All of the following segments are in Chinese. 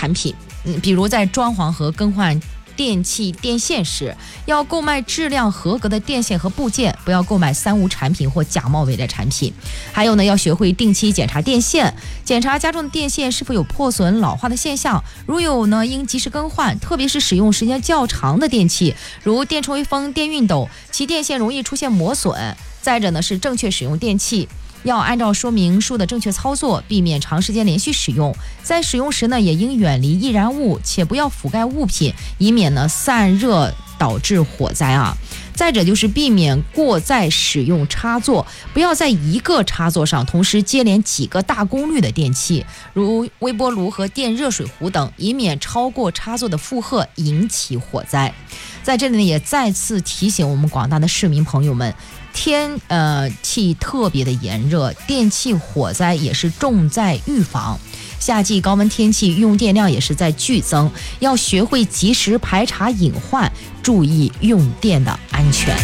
产品，比如在装潢和更换电器电线时，要购买质量合格的电线和部件，不要购买三无产品或假冒伪劣产品。还有呢，要学会定期检查电线，检查家中的电线是否有破损老化的现象，如有呢，应及时更换，特别是使用时间较长的电器，如电吹风、电熨斗，其电线容易出现磨损。再者呢，是正确使用电器，要按照说明书的正确操作，避免长时间连续使用。在使用时呢，也应远离易燃物，且不要覆盖物品，以免呢散热导致火灾啊。再者就是避免过载使用插座，不要在一个插座上同时接连几个大功率的电器，如微波炉和电热水壶等，以免超过插座的负荷引起火灾。在这里呢，也再次提醒我们广大的市民朋友们，天气特别的炎热，电器火灾也是重在预防。夏季高温天气用电量也是在剧增，要学会及时排查隐患，注意用电的安全。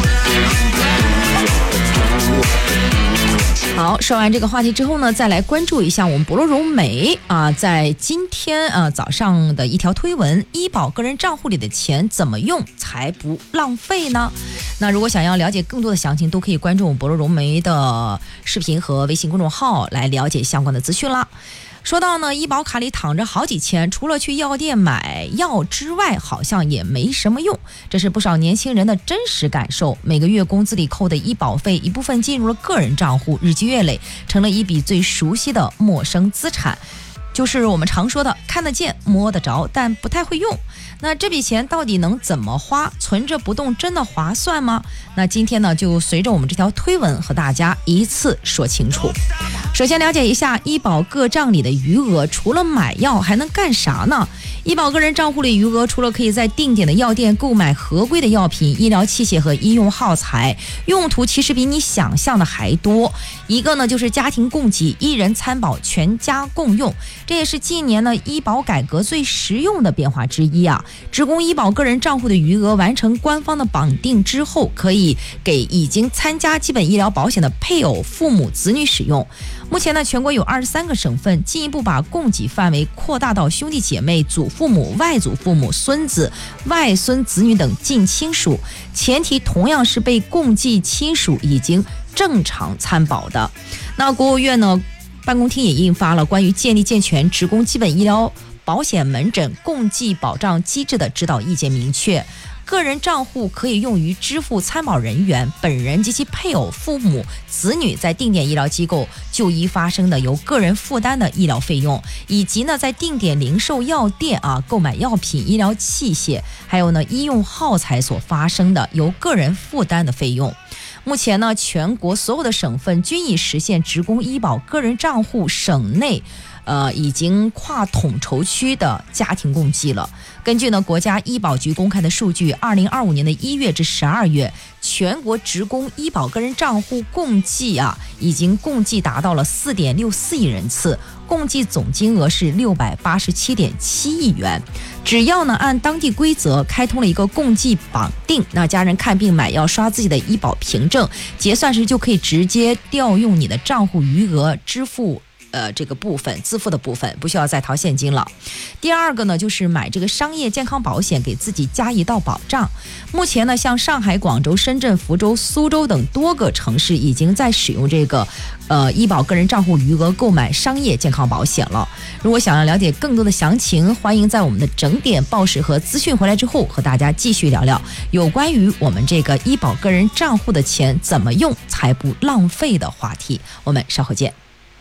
好，说完这个话题之后呢，再来关注一下我们博罗融媒在今天早上的一条推文：医保个人账户里的钱怎么用才不浪费呢？那如果想要了解更多的详情，都可以关注我们博罗融媒的视频和微信公众号来了解相关的资讯啦。说到呢，医保卡里躺着好几千，除了去药店买药之外，好像也没什么用。这是不少年轻人的真实感受。每个月工资里扣的医保费，一部分进入了个人账户，日积月累，成了一笔最熟悉的陌生资产。就是我们常说的看得见摸得着但不太会用。那这笔钱到底能怎么花？存着不动真的划算吗？那今天呢，就随着我们这条推文和大家一次说清楚。首先了解一下医保个账里的余额，除了买药还能干啥呢？医保个人账户里余额除了可以在定点的药店购买合规的药品、医疗器械和医用耗材，用途其实比你想象的还多。一个呢就是家庭共给，一人参保，全家共用，这也是近年呢医保改革最实用的变化之一啊。职工医保个人账户的余额完成官方的绑定之后，可以给已经参加基本医疗保险的配偶、父母、子女使用。目前呢，全国有23个省份，进一步把供给范围扩大到兄弟姐妹、祖父母、外祖父母、孙子、外孙子女等近亲属，前提同样是被共计亲属已经正常参保的。那国务院呢办公厅也印发了关于建立健全职工基本医疗保险门诊共计保障机制的指导意见，明确个人账户可以用于支付参保人员本人及其配偶、父母、子女在定点医疗机构就医发生的由个人负担的医疗费用，以及呢在定点零售药店购买药品、医疗器械，还有呢医用耗材所发生的由个人负担的费用。目前呢，全国所有的省份均已实现职工医保个人账户省内已经跨统筹区的家庭共计了。根据呢国家医保局公开的数据，2025年的1月至12月，全国职工医保个人账户共计已经共计达到了4.64亿人次，共计总金额是687.7亿元。只要呢按当地规则开通了一个共计绑定，那家人看病买药刷自己的医保凭证，结算时就可以直接调用你的账户余额支付这个部分自付的部分，不需要再掏现金了。第二个呢，就是买这个商业健康保险，给自己加一道保障。目前呢，像上海、广州、深圳、福州、苏州等多个城市已经在使用这个医保个人账户余额购买商业健康保险了。如果想要了解更多的详情，欢迎在我们的整点报时和资讯回来之后，和大家继续聊聊有关于我们这个医保个人账户的钱怎么用才不浪费的话题。我们稍后见。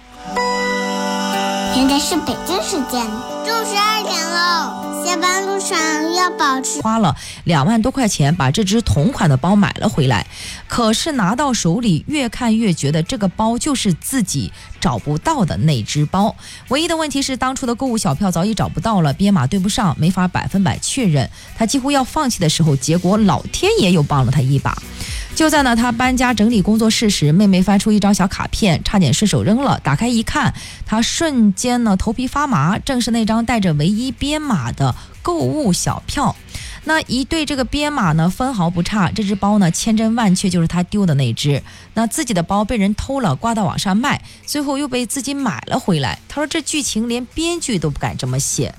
现在是北京时间中午12点喽，下班路上要保持。 花了2万多块钱把这只同款的包买了回来，可是拿到手里越看越觉得这个包就是自己找不到的那只包。唯一的问题是当初的购物小票早已找不到了，编码对不上，没法100%确认。他几乎要放弃的时候，结果老天爷又帮了他一把。就在呢他搬家整理工作室时，妹妹翻出一张小卡片，差点顺手扔了。打开一看，他瞬间呢头皮发麻，正是那张带着唯一编码的购物小票。那一对这个编码呢分毫不差，这只包呢千真万确就是他丢的那只。那自己的包被人偷了，挂到网上卖，最后又被自己买了回来。他说这剧情连编剧都不敢这么写。